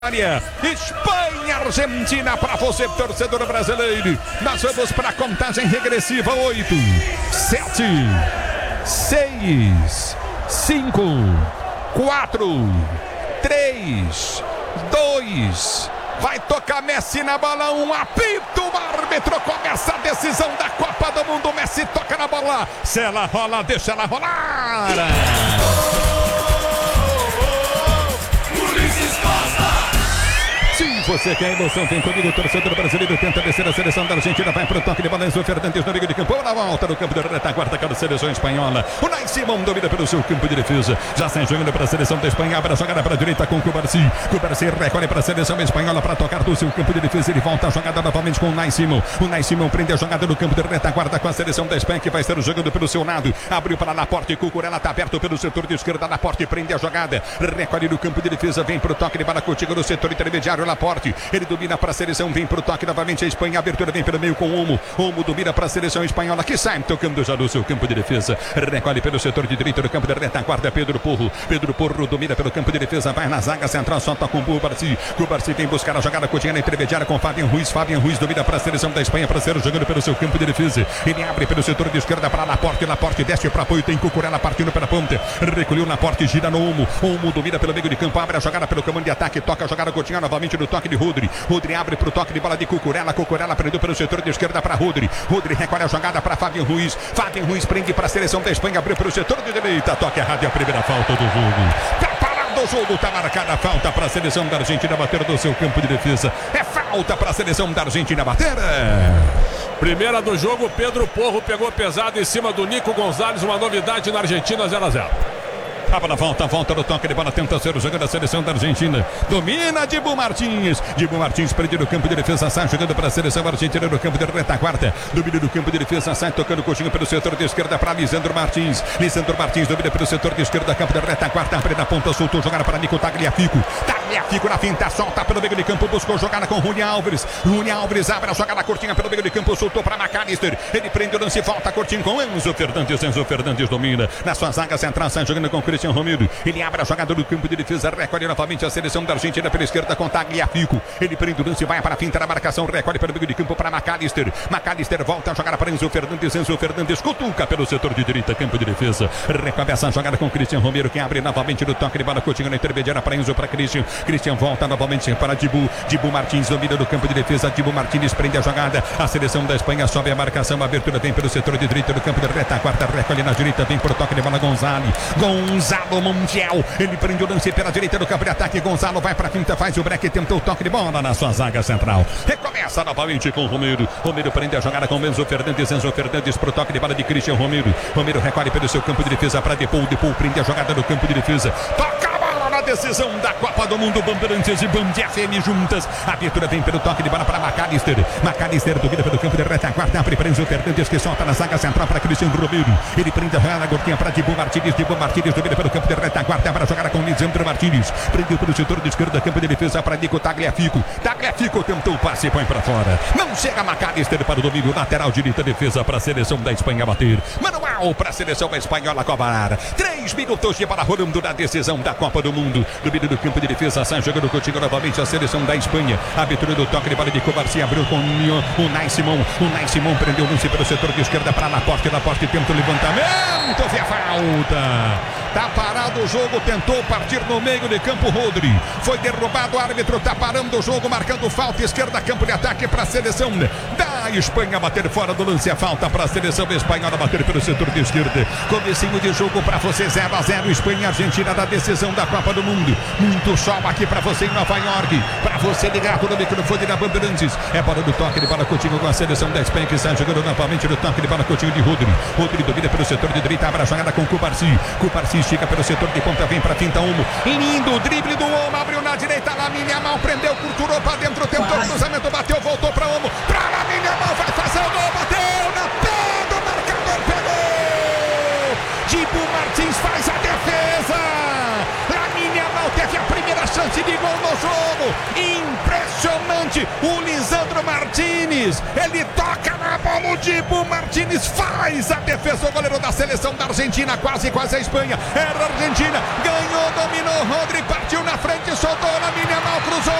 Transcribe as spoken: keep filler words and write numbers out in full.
Espanha, Argentina, para você, torcedor brasileiro. Nós vamos para a contagem regressiva. Oito, sete, seis, cinco, quatro, três, dois. Vai tocar Messi na bola, um apito, o árbitro, começa a decisão da Copa do Mundo. Messi toca na bola, se ela rola, deixa ela rolar. Você quer emoção, vem comigo, o torcedor brasileiro tenta descer a seleção da Argentina, vai pro toque de bola, Enzo Fernandes no meio de campo, na volta no campo de retaguarda, cada seleção espanhola, o Unai Simón domina pelo seu campo de defesa, já sai jogando para a seleção da Espanha, abre a jogada para a direita com o Cubarsi, Cubarsi recolhe para a seleção espanhola para tocar do seu campo de defesa, ele volta a jogada novamente com o Unai Simón, o Unai Simón prende a jogada no campo de retaguarda com a seleção da Espanha, que vai estar jogando pelo seu lado, abriu para Laporte, Cucurella está aberto pelo setor de esquerda, Laporte prende a jogada, recolhe no campo de defesa, vem pro toque de bola contigo no setor intermediário, Laporte, ele domina para a seleção, vem pro toque novamente a Espanha, a abertura vem pelo meio com o Olmo, Olmo domina para a seleção espanhola, que sai tocando já no seu campo de defesa, recolhe pelo setor de direita do campo de retaguarda, Pedro Porro, Pedro Porro domina pelo campo de defesa, vai na zaga central, solta com o Cubarsi, Cubarsi vem buscar a jogada cotidiana intermediária com Fabian Ruiz, Fabian Ruiz domina para a seleção da Espanha, para ser jogando pelo seu campo de defesa, ele abre pelo setor de esquerda para Laporte, Laporte desce para apoio, tem Cucurella partindo pela ponta, recolheu Laporte, gira no Olmo, Olmo domina pelo meio de campo, abre a jogada pelo comando de ataque, toca a jogada cotidiana novamente no toque de Rodri, Rodri abre pro toque de bola de Cucurella, Cucurella prendeu pelo setor de esquerda para Rodri, Rodri recolhe a jogada para Fabian Ruiz, Fabian Ruiz prende para a seleção da Espanha, abriu pelo setor de direita, toque errado e a primeira falta do jogo. Tá parado o jogo, tá marcada a falta para a seleção da Argentina bater do seu campo de defesa. É falta para a seleção da Argentina bater. Primeira do jogo, Pedro Porro pegou pesado em cima do Nico Gonzalez, uma novidade na Argentina, zero a zero. Tava na volta, volta do toque de bola, tenta ser o jogador da seleção da Argentina. Domina Dibu Martins. Dibu Martins prende no campo de defesa, sai jogando para a seleção argentina no campo de retaguarda. Domina no campo de defesa, sai tocando coxinha pelo setor de esquerda para Lisandro Martins. Lisandro Martins domina pelo setor de esquerda, campo de retaguarda, abre na ponta, soltou jogada para Nico Tagliafico. Tagliafico na finta, solta pelo meio de campo, buscou jogada com Rune Alves. Rune Alves abre a jogada curtinha pelo meio de campo, soltou para McAllister. Ele prende o lance, volta curtinho com Enzo Fernandes. Enzo Fernandes domina na sua zaga central, sai jogando com Cristian Romero, ele abre a jogada do campo de defesa, recolhe novamente a seleção da Argentina pela esquerda com Tagliafico, ele prende o lance, vai para a finta da marcação, recolhe pelo meio de campo para McAllister, McAllister volta a jogar para Enzo Fernandes, Enzo Fernandes cutuca pelo setor de direita, campo de defesa, recomeça a jogada com Cristian Romero, que abre novamente no toque de bola, continua na intermediária para Enzo, para Cristian, Cristian volta novamente para Dibu, Dibu Martins domina no campo de defesa, Dibu Martins prende a jogada, a seleção da Espanha sobe a marcação, a abertura vem pelo setor de direita do campo de retaguarda, recolhe na direita, vem pro toque de bola Gonzalo, Gonzalo Montiel, ele prende o lance pela direita do campo de ataque, Gonzalo vai para a quinta, faz o break, tentou o toque de bola na sua zaga central, recomeça novamente com o Romero, Romero prende a jogada com Enzo Fernandes, Enzo Fernandes pro toque de bola de Cristian Romero, Romero recolhe pelo seu campo de defesa para Depou, Depou prende a jogada do campo de defesa, toca a bola na decisão da Copa do Mundo, Bandeirantes e Band F M juntas, a abertura vem pelo toque de bola para McAllister, McAllister domina pelo campo de retaguarda, abre para Enzo Fernandes, que solta na zaga central para Cristian Romero, ele prende a jogada curtinha para Dibu Martins, Dibu Martins domina pelo campo de retaguarda, abre a jogada com Lisandro Martins, prendeu pelo setor de esquerda, campo de defesa para Nico Tagliafico, Tagliafico tentou o passe e põe para fora, não chega McAllister para o domínio lateral direita, defesa para a seleção da Espanha bater, manual para a seleção espanhola cobrar, três minutos de bola rolando na decisão da Copa do Mundo, domínio do campo de defesa, sai jogando contigo novamente a seleção da Espanha, abertura do toque de bola de Cubarsi, abriu com o Unai Simón, o Unai Simón prendeu o lance pelo setor de esquerda para Laporte, Laporte tenta o levantamento, vê a falta. Tá parado o jogo, tentou partir no meio de campo, Rodri. Foi derrubado, o árbitro tá parando o jogo, marcando falta, esquerda, campo de ataque para a seleção da Espanha bater fora do lance, a falta para a seleção espanhola bater pelo setor de esquerda. Comecinho de jogo para você, zero a zero, Espanha e Argentina da decisão da Copa do Mundo. Muito sol aqui para você em Nova York, para você ligado no microfone da Bandeirantes. É bola do toque de bola contigo com a seleção da Espanha, que está jogando novamente no toque de bola contigo de Rodri. Rodri domina pelo setor de direita, abre a jogada com Cubarsi. Cubarsi estica pelo setor de ponta, vem para finta Olmo, lindo drible do Olmo, abriu na direita, Lamine Yamal prendeu, curturou para dentro, tentou o cruzamento, bateu, voltou para Olmo, para Lamine Yamal, vai fazer o gol, bateu na pé do marcador, pegou, Dibu Martins faz a defesa, Lamine Yamal teve a primeira chance de gol no jogo, impressionante, o Lisandro Martins, ele toca na bola, o Dibu Martínez faz a defesa, o goleiro da seleção da Argentina, quase, quase a Espanha. Era a Argentina, ganhou, dominou, Rodri partiu na frente, soltou na minha mão, cruzou.